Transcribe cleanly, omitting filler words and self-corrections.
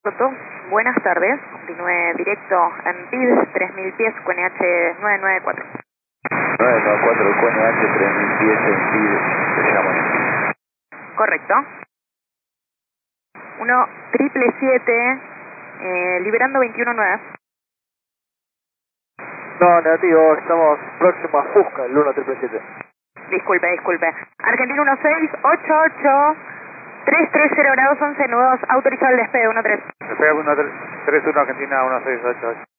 Toto, buenas tardes. Continúe directo en PID 3000 pies, QNH 994. 994, QNH 3000 pies en PID, se llama. Correcto. 1777, liberando 219. No, negativo, estamos próximos a Fusca, el 1777. Disculpe. Argentina 1688, 330 grados 11 nudos, autorizado el despegue 13. Despegue 131 Argentina 1688.